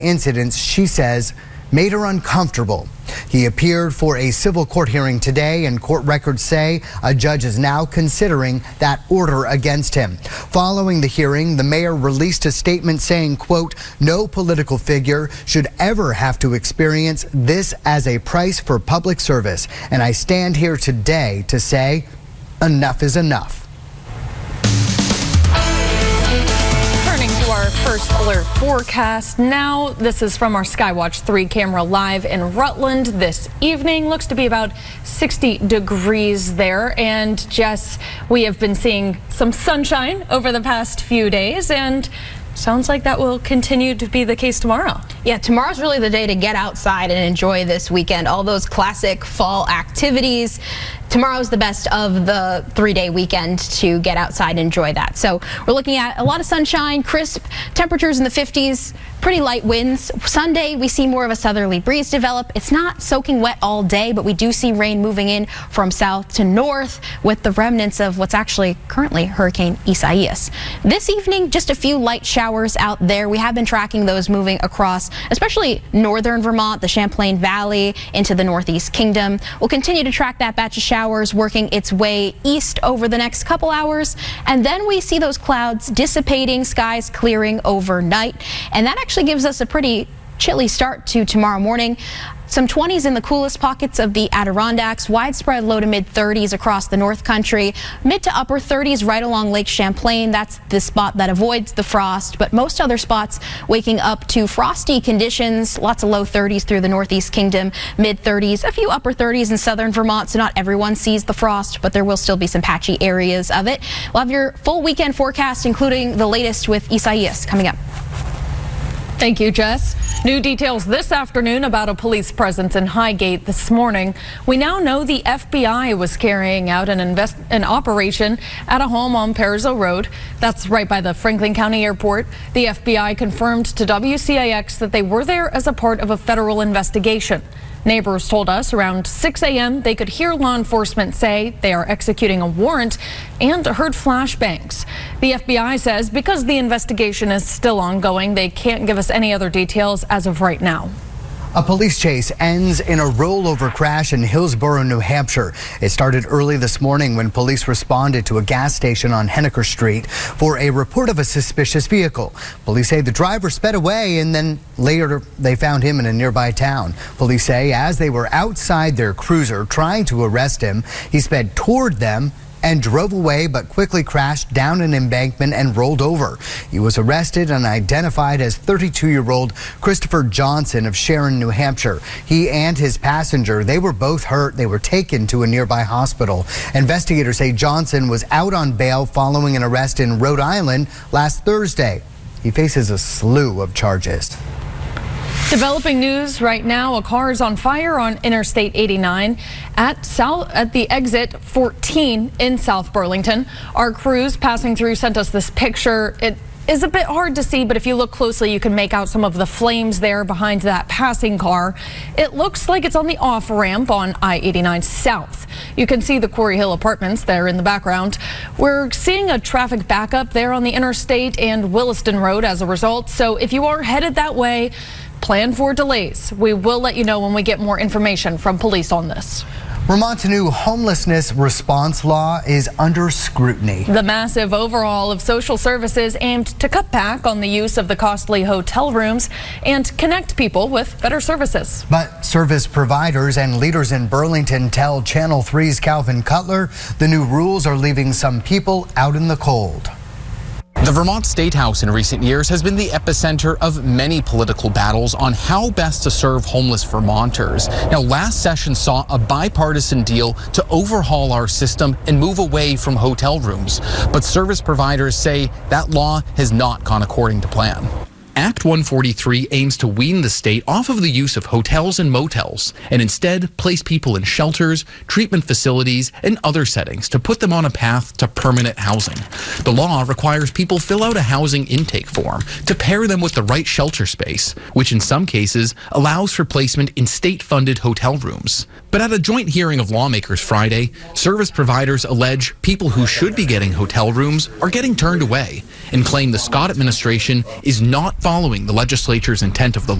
Incidents, she says, made her uncomfortable. He appeared for a civil court hearing today, and court records say a judge is now considering that order against him. Following the hearing, the mayor released a statement saying, quote, "No political figure should ever have to experience this as a price for public service. And I stand here today to say enough is enough." Our first alert forecast now. This is from our Skywatch 3 camera live in Rutland this evening. Looks to be about 60 degrees there. And Jess, we have been seeing some sunshine over the past few days, and sounds like that will continue to be the case tomorrow. Yeah, tomorrow's really the day to get outside and enjoy this weekend. All those classic fall activities. Tomorrow's the best of the 3-day weekend to get outside and enjoy that. So we're looking at a lot of sunshine, crisp temperatures in the 50s, pretty light winds. Sunday, we see more of a southerly breeze develop. It's not soaking wet all day, but we do see rain moving in from south to north with the remnants of what's actually currently Hurricane Isaias. This evening, just a few light showers out there. We have been tracking those moving across, especially northern Vermont, the Champlain Valley, into the Northeast Kingdom. We'll continue to track that batch of showers working its way east over the next couple hours, and then we see those clouds dissipating, skies clearing overnight, and that actually gives us a pretty chilly start to tomorrow morning. Some 20s in the coolest pockets of the Adirondacks, widespread low to mid 30s across the North Country, mid to upper 30s right along Lake Champlain. That's the spot that avoids the frost, but most other spots waking up to frosty conditions. Lots of low 30s through the Northeast Kingdom, mid 30s, a few upper 30s in southern Vermont, so not everyone sees the frost, but there will still be some patchy areas of it. We'll have your full weekend forecast, including the latest with Isaias, coming up. Thank you, Jess. New details this afternoon about a police presence in Highgate this morning. We now know the FBI was carrying out an operation at a home on Perzo Road. That's right by the Franklin County Airport. The FBI confirmed to WCIX that they were there as a part of a federal investigation. Neighbors told us around 6 a.m. they could hear law enforcement say they are executing a warrant and heard flashbangs. The FBI says because the investigation is still ongoing, they can't give us any other details as of right now. A police chase ends in a rollover crash in Hillsborough, New Hampshire. It started early this morning when police responded to a gas station on Henniker Street for a report of a suspicious vehicle. Police say the driver sped away, and then later they found him in a nearby town. Police say as they were outside their cruiser trying to arrest him, he sped toward them and drove away, but quickly crashed down an embankment and rolled over. He was arrested and identified as 32-year-old Christopher Johnson of Sharon, New Hampshire. He and his passenger, they were both hurt. They were taken to a nearby hospital. Investigators say Johnson was out on bail following an arrest in Rhode Island last Thursday. He faces a slew of charges. Developing news right now, a car is on fire on Interstate 89 at the exit 14 in South Burlington. Our crews passing through sent us this picture. It is a bit hard to see, but if you look closely, you can make out some of the flames there behind that passing car. It looks like it's on the off-ramp on I-89 South. You can see the Quarry Hill Apartments there in the background. We're seeing a traffic backup there on the interstate and Williston Road as a result. So if you are headed that way, plan for delays. We will let you know when we get more information from police on this. Vermont's new homelessness response law is under scrutiny. The massive overhaul of social services aimed to cut back on the use of the costly hotel rooms and connect people with better services. But service providers and leaders in Burlington tell Channel 3's Calvin Cutler the new rules are leaving some people out in the cold. The Vermont State House in recent years has been the epicenter of many political battles on how best to serve homeless Vermonters. Now, last session saw a bipartisan deal to overhaul our system and move away from hotel rooms. But service providers say that law has not gone according to plan. Act 143 aims to wean the state off of the use of hotels and motels and instead place people in shelters, treatment facilities, and other settings to put them on a path to permanent housing. The law requires people fill out a housing intake form to pair them with the right shelter space, which in some cases allows for placement in state-funded hotel rooms. But at a joint hearing of lawmakers Friday, service providers allege people who should be getting hotel rooms are getting turned away and claim the Scott administration is not following the legislature's intent of the